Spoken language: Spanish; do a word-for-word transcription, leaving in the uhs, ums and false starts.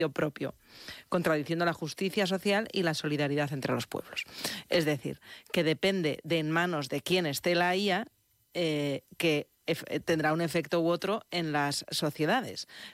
propio, contradiciendo la justicia social y la solidaridad entre los pueblos. Es decir, que depende de en manos de quién esté la I A, eh, que tendrá un efecto u otro en las sociedades.